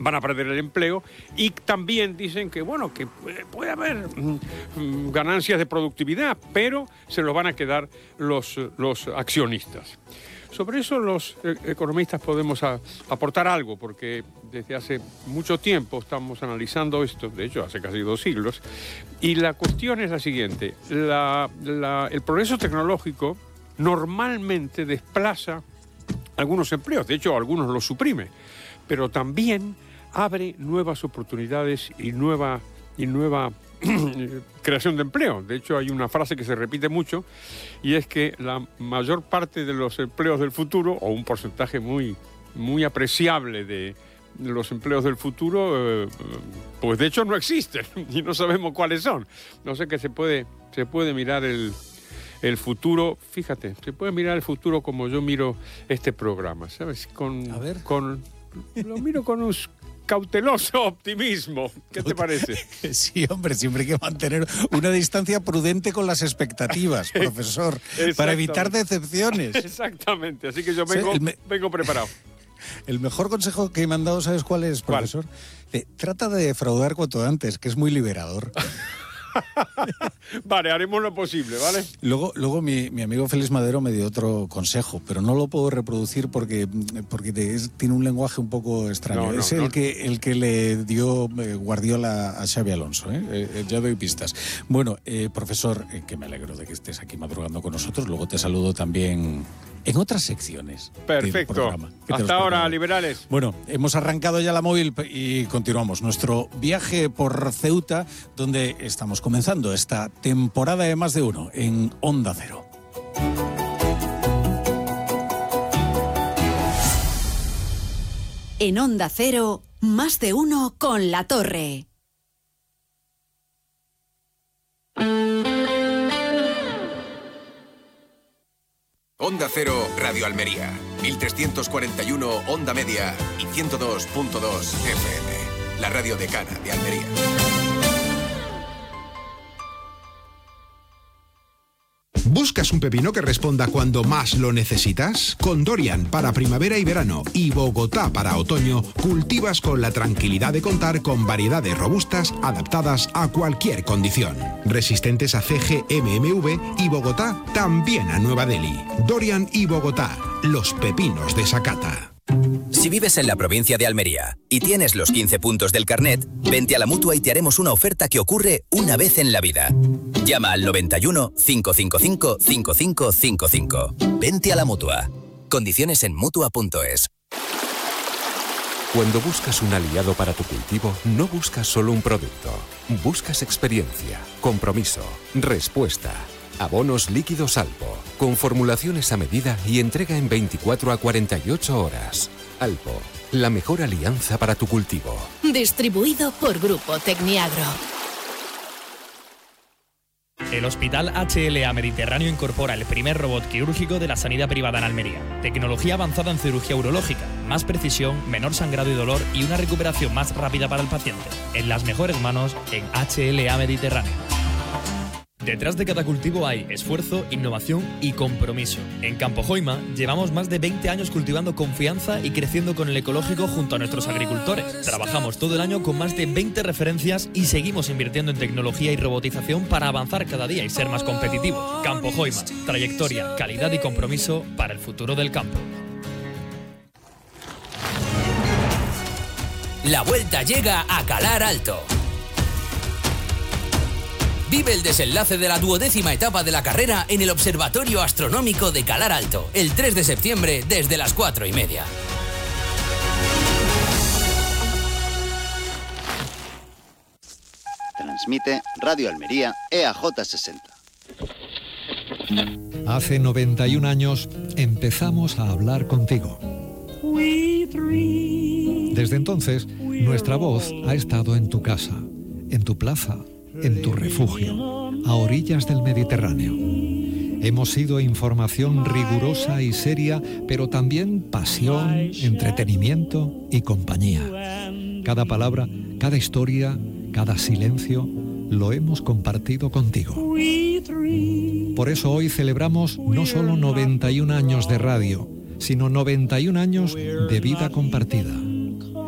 van a perder el empleo, y también dicen que, bueno, que puede haber ganancias de productividad, pero se los van a quedar los accionistas. Sobre eso los economistas podemos aportar algo, porque desde hace mucho tiempo estamos analizando esto, de hecho hace casi 2 siglos, y la cuestión es la siguiente: el progreso tecnológico normalmente desplaza algunos empleos, de hecho algunos los suprime, pero también abre nuevas oportunidades y nueva creación de empleo. De hecho, hay una frase que se repite mucho, y es que la mayor parte de los empleos del futuro, o un porcentaje muy, muy apreciable de los empleos del futuro, pues de hecho no existen y no sabemos cuáles son. No sé, que se puede mirar el futuro, fíjate, se puede mirar el futuro como yo miro este programa, ¿sabes? Lo miro con un cauteloso optimismo. ¿Qué te parece? Sí, hombre, siempre hay que mantener una distancia prudente con las expectativas, profesor, para evitar decepciones. Exactamente, así que yo vengo preparado. El mejor consejo que me han dado, ¿sabes cuál es, profesor? Trata de defraudar cuanto antes, que es muy liberador. Vale, haremos lo posible, ¿vale? Luego mi amigo Félix Madero me dio otro consejo, pero no lo puedo reproducir porque tiene un lenguaje un poco extraño. El que le dio Guardiola a Xabi Alonso, ya doy pistas. Bueno, profesor, que me alegro de que estés aquí madrugando con nosotros. Luego te saludo también en otras secciones. Perfecto. Hasta ahora, liberales. Bueno, hemos arrancado ya la móvil y continuamos nuestro viaje por Ceuta, donde estamos comenzando esta temporada de Más de Uno en Onda Cero. En Onda Cero, Más de Uno con La Torre. Onda Cero, Radio Almería, 1341 Onda Media y 102.2 FM, la radio decana de Almería. ¿Buscas un pepino que responda cuando más lo necesitas? Con Dorian para primavera y verano y Bogotá para otoño, cultivas con la tranquilidad de contar con variedades robustas adaptadas a cualquier condición. Resistentes a CG, MMV y Bogotá también a Nueva Delhi. Dorian y Bogotá, los pepinos de Sakata. Si vives en la provincia de Almería y tienes los 15 puntos del carnet, vente a la Mutua y te haremos una oferta que ocurre una vez en la vida. Llama al 91 555 5555. Vente a la Mutua. Condiciones en Mutua.es. Cuando buscas un aliado para tu cultivo, no buscas solo un producto. Buscas experiencia, compromiso, respuesta. Abonos líquidos Alpo, con formulaciones a medida y entrega en 24 a 48 horas. Alpo, la mejor alianza para tu cultivo. Distribuido por Grupo Tecniagro. El Hospital HLA Mediterráneo incorpora el primer robot quirúrgico de la sanidad privada en Almería. Tecnología avanzada en cirugía urológica, más precisión, menor sangrado y dolor y una recuperación más rápida para el paciente. En las mejores manos, en HLA Mediterráneo. Detrás de cada cultivo hay esfuerzo, innovación y compromiso. En Campo Joima llevamos más de 20 años cultivando confianza y creciendo con el ecológico junto a nuestros agricultores. Trabajamos todo el año con más de 20 referencias y seguimos invirtiendo en tecnología y robotización para avanzar cada día y ser más competitivos. Campo Joima, trayectoria, calidad y compromiso para el futuro del campo. La vuelta llega a Calar Alto. Vive el desenlace de la 12ª etapa de la carrera en el Observatorio Astronómico de Calar Alto, el 3 de septiembre desde las 4:30. Transmite Radio Almería EAJ 60. Hace 91 años empezamos a hablar contigo. Desde entonces, nuestra voz ha estado en tu casa, en tu plaza, en tu refugio, a orillas del Mediterráneo. Hemos sido información rigurosa y seria, pero también pasión, entretenimiento y compañía. Cada palabra, cada historia, cada silencio, lo hemos compartido contigo. Por eso hoy celebramos no solo 91 años de radio, sino 91 años de vida compartida.